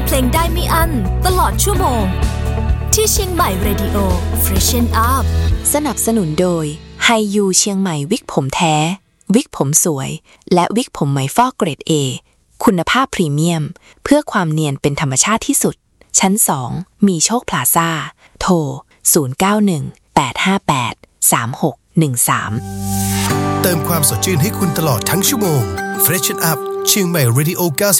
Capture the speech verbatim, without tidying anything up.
เพลงได้ไม่อั้นตลอดชั่วโมงที่เชียงใหม่ Radio Freshen Up สนับสนุนโดยไฮยูเชียงใหม่วิกผมแท้วิกผมสวยและวิกผมไหมฟอกเกรด A คุณภาพพรีเมียมเพื่อความเนียนเป็นธรรมชาติที่สุดชั้นสองมีโชคพลาซ่าโทรศูนย์ เก้า หนึ่ง แปด ห้า แปด สาม หก หนึ่ง สามเติมความสดชื่นให้คุณตลอดทั้งชั่วโมง Freshen Up เชียงใหม่ Radio เก้าสิบ